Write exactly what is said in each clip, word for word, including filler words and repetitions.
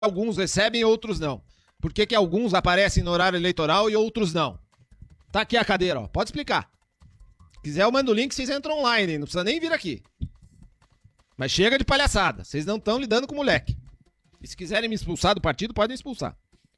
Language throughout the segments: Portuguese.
alguns recebem e outros não? Por que que alguns aparecem no horário eleitoral e outros não? Tá aqui a cadeira, ó. Pode explicar. Se quiser, eu mando o link, vocês entram online, não precisa nem vir aqui. Mas chega de palhaçada, vocês não estão lidando com o moleque. E se quiserem me expulsar do partido, podem expulsar.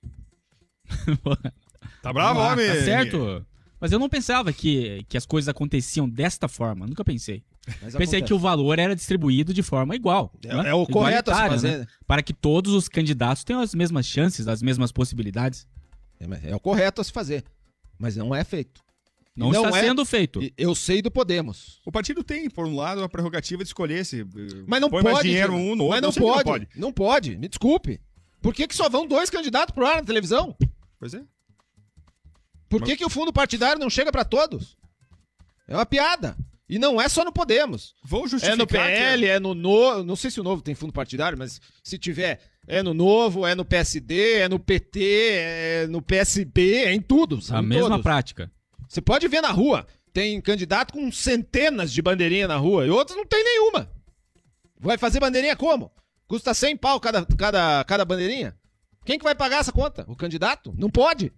Tá bravo, ah, homem? Tá certo. Mas eu não pensava que, que as coisas aconteciam desta forma. Nunca pensei. Mas Pensei acontece. que o valor era distribuído de forma igual. É, né? é o correto a se Igualitária, fazer. né? Para que todos os candidatos tenham as mesmas chances, as mesmas possibilidades. É, mas é o correto a se fazer. Mas não é feito. Não, Não está é- sendo feito. E eu sei do Podemos. O partido tem, por um lado, a prerrogativa de escolher se Mas não põe pode. mais dinheiro Dima. um no outro. Mas não Eu sei que pode, não pode. não pode. Me desculpe. Por que que só vão dois candidatos pro ar na televisão? Pois é. Por que que o fundo partidário não chega pra todos? É uma piada. E não é só no Podemos. Vou É justificar no P L, é no Novo. Não sei se o Novo tem fundo partidário, mas se tiver, é no Novo, é no P S D, é no P T, é no P S B, é em tudo. são A em mesma todos. prática. Você pode ver na rua. Tem candidato com centenas de bandeirinhas na rua e outros não tem nenhuma. Vai fazer bandeirinha como? Custa cem pau cada, cada, cada bandeirinha? Quem que vai pagar essa conta? O candidato? Não pode.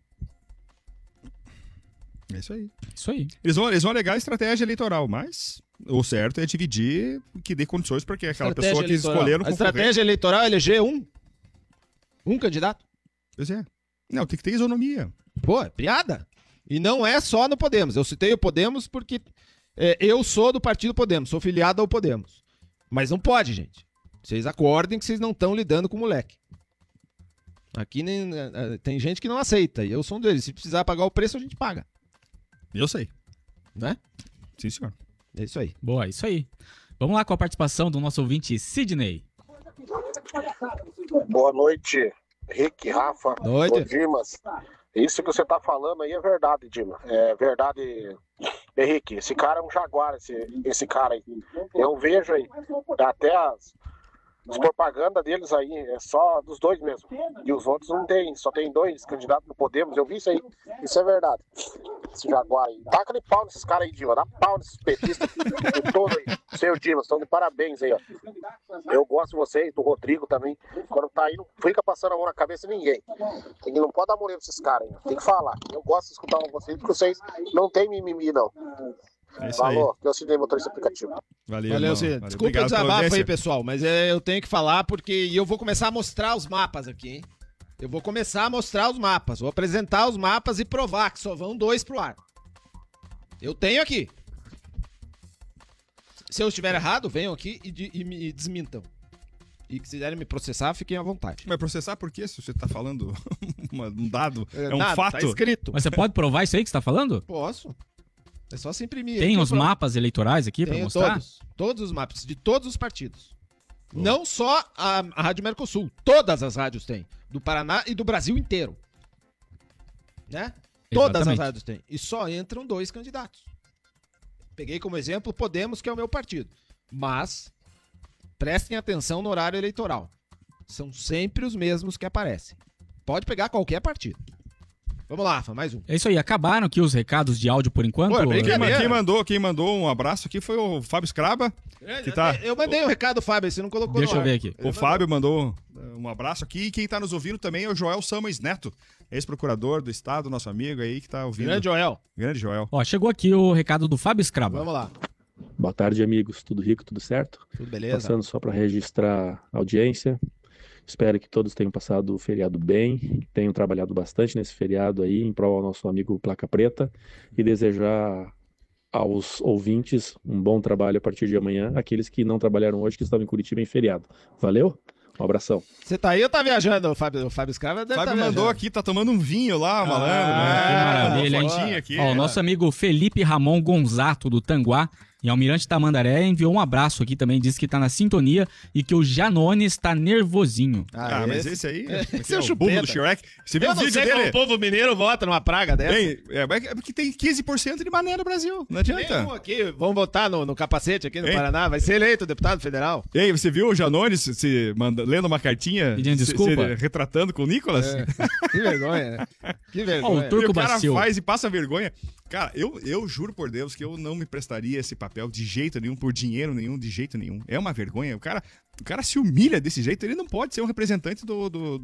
É isso aí. Isso aí. Eles vão, eles vão alegar a estratégia eleitoral, mas o certo é dividir, que dê condições para que aquela Estratégia pessoa que eleitoral. escolheram A estratégia eleitoral é eleger um. Um candidato. Pois é. Não, tem que ter isonomia. Pô, é piada. E não é só no Podemos. Eu citei o Podemos porque é, eu sou do partido Podemos, sou filiado ao Podemos. Mas não pode, gente. Vocês acordem que vocês não estão lidando com o moleque. Aqui nem, é, tem gente que não aceita, e eu sou um deles. Se precisar pagar o preço, a gente paga. Eu sei. Né? Sim, senhor. É isso aí. Boa, isso aí. Vamos lá com a participação do nosso ouvinte Sidney. Boa noite, Rick, Rafa, Noite. ô, Dimas. Isso que você tá falando aí é verdade, Dima. É verdade, Henrique. Esse cara é um jaguar, esse, esse cara aí. Eu vejo aí, até as, as propagandas deles aí, é só dos dois mesmo. E os outros não tem, só tem dois candidatos no Podemos. Eu vi isso aí. Isso é verdade. Esse jaguar aí. Taca-lhe pau nesses caras aí, Dima. Dá pau nesses petistas. De todo aí. Seu Dimas, estão de parabéns aí, ó. Eu gosto de vocês, do Rodrigo também. Quando tá aí, não fica passando a mão na cabeça de ninguém. Tem, não pode dar moleiro pra esses caras aí. Tem que falar. Eu gosto de escutar vocês, porque vocês não tem mimimi, não. É isso aí. Falou, que eu assinei motorista aplicativo. Valeu, Valeu, irmão. Cid. Valeu. Desculpa o Obrigado pela desabafo aí, audiência. pessoal, mas é, eu tenho que falar porque e eu vou começar a mostrar os mapas aqui, hein? Eu vou começar a mostrar os mapas, vou apresentar os mapas e provar que só vão dois pro ar. Eu tenho aqui. Se eu estiver errado, venham aqui e, de- e me desmintam. E se quiserem me processar, fiquem à vontade. Vai processar por quê? Se você tá falando uma- um dado, é, um nada, fato. Tá escrito. Mas você pode provar isso aí que você está falando? Posso. É só se imprimir. Tem aqui, os eu provo. mapas eleitorais aqui para Tenho mostrar? todos. Todos os mapas, de todos os partidos. Não só a, a Rádio Mercosul, todas as rádios têm. Do Paraná e do Brasil inteiro. Né? Todas as Exatamente. rádios têm. E só entram dois candidatos. Peguei como exemplo Podemos, que é o meu partido. Mas, prestem atenção no horário eleitoral. São sempre os mesmos que aparecem. Pode pegar qualquer partido. Vamos lá, Rafa, mais um. É isso aí, acabaram aqui os recados de áudio por enquanto? Pô, é Quem, brincadeira. ma- quem mandou, quem mandou um abraço aqui foi o Fábio Scraba. Que tá- Eu mandei um recado, Fábio, você não colocou Deixa no eu ar. ver aqui. O Fábio mandou uh, um abraço aqui. E quem tá nos ouvindo também é o Joel Samuels Neto, ex-procurador do Estado, nosso amigo aí que tá ouvindo. Grande Joel. Grande Joel. Ó, chegou aqui o recado do Fábio Scraba. Vamos lá. Boa tarde, amigos. Tudo rico, tudo certo? Tudo beleza? Passando só para registrar a audiência. Espero que todos tenham passado o feriado bem, tenham trabalhado bastante nesse feriado aí, em prol ao nosso amigo Placa Preta, e desejar aos ouvintes um bom trabalho a partir de amanhã, aqueles que não trabalharam hoje, que estavam em Curitiba em feriado. Valeu? Um abração. Você tá aí ou tá viajando, o Fábio, o Fábio Scrava? O Fábio mandou aqui, tá tomando um vinho lá, malandro. Ah, Que né? maravilha, Uma hein? fotinha aqui. Ó, o nosso amigo Felipe Ramon Gonzato, do Tanguá, em Almirante Tamandaré, enviou um abraço aqui também, disse que tá na sintonia e que o Janone está nervosinho. Ah, mas esse aí esse é, é o o chupeta. burro do Shrek. Você viu Eu o não vídeo sei dele? como o povo mineiro vota numa praga dessa. Bem, é, é porque tem quinze por cento de mané no Brasil. Não Tem adianta. um aqui, vamos votar no, no capacete aqui no Hein? Paraná, vai ser eleito deputado federal. Ei, você viu o Janones se, se manda, lendo uma cartinha Pedindo se- desculpa? se retratando com o Nicolas? É. Que vergonha, né? Que Ó, vergonha. o Turco E o cara Bacil. faz e passa vergonha. Cara, eu, eu juro por Deus que eu não me prestaria esse papel. chapéu de jeito nenhum, por dinheiro nenhum, de jeito nenhum. É uma vergonha. O cara, o cara se humilha desse jeito, ele não pode ser um representante do, do,